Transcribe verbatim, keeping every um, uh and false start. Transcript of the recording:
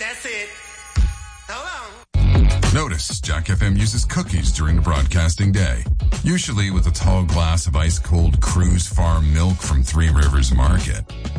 That's it. Hold on. Notice Jack F M uses cookies during the broadcasting day, usually with a tall glass of ice-cold Cruise Farm milk from Three Rivers Market.